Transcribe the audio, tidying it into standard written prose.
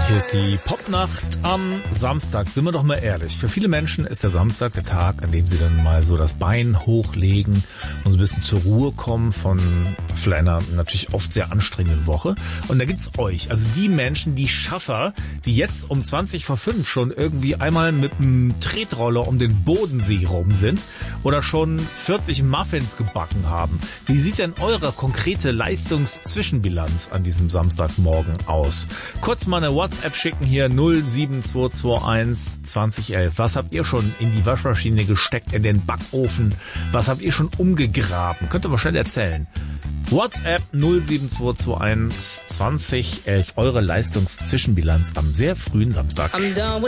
Hier ist die Popnacht am Samstag. Sind wir doch mal ehrlich. Für viele Menschen ist der Samstag der Tag, an dem sie dann mal so das Bein hochlegen und so ein bisschen zur Ruhe kommen von vielleicht einer natürlich oft sehr anstrengenden Woche. Und da gibt's euch, also die Menschen, die Schaffer, die jetzt um 20:05 schon irgendwie einmal mit einem Tretroller um den Bodensee rum sind oder schon 40 Muffins gebacken haben. Wie sieht denn eure konkrete Leistungszwischenbilanz an diesem Samstagmorgen aus? Kurz mal eine WhatsApp schicken hier 07221 2011. Was habt ihr schon in die Waschmaschine gesteckt, in den Backofen? Was habt ihr schon umgegraben? Könnt ihr mal schnell erzählen. WhatsApp 07221 2011. Eure Leistungszwischenbilanz am sehr frühen Samstag.